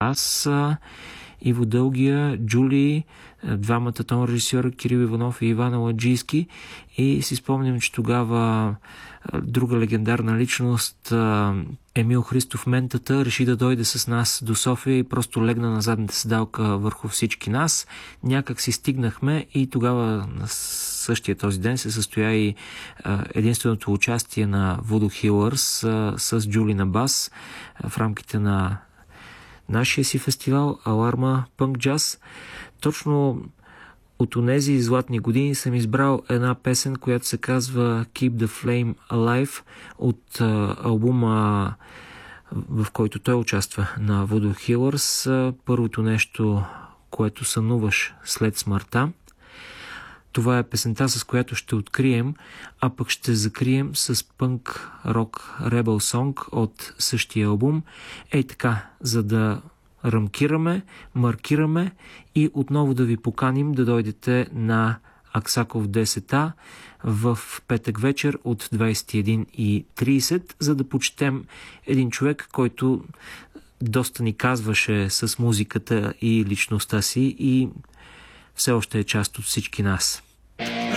аз, Иво Дългия, Джули, двамата тон режисьора Кирил Иванов и Иван Аладжийски, и си спомням, че тогава друга легендарна личност, Емил Христов Ментата, реши да дойде с нас до София и просто легна на задната седалка върху всички нас. Някак си стигнахме и тогава на същия този ден се състоя и единственото участие на Voodoo Healers с Джули на бас в рамките на нашия си фестивал Аларма Пънк Джаз. Точно от онези златни години съм избрал една песен, която се казва Keep the Flame Alive от албума, в който той участва, на Voodoo Healers. Първото нещо, което сънуваш след смъртта. Това е песента, с която ще открием, а пък ще закрием с пънк рок Rebel Song от същия албум. Ей така, за да рамкираме, маркираме и отново да ви поканим да дойдете на Аксаков 10А в петък вечер от 21:30, за да почетем един човек, който доста ни казваше с музиката и личността си и все още е част от всички нас.